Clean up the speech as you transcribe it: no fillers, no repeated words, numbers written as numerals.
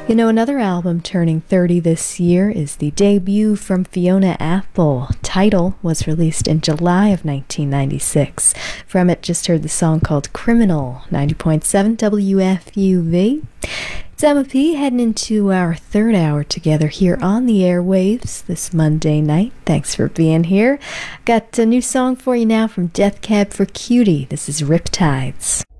You know, another album turning 30 this year is the debut from Fiona Apple. Tidal was released in July of 1996. From it, just heard the song called Criminal, 90.7 WFUV. It's Emma P heading into our third hour together here on the airwaves this Monday night. Thanks for being here. Got a new song for you now from Death Cab for Cutie. This is Riptides.